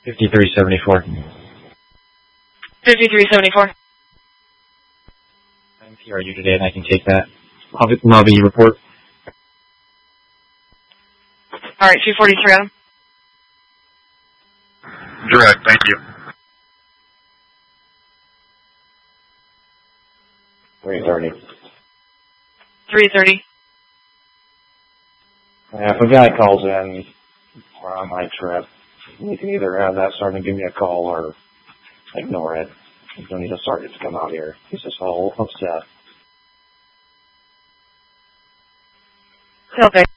5374. 5374. I'm PRU today, and I can take that lobby report. All right, 243. Direct, thank you. 330. 330. If a guy calls in or on my trip, you can either have that sergeant give me a call or ignore it. You don't need a sergeant to come out here. He's just all upset. Okay.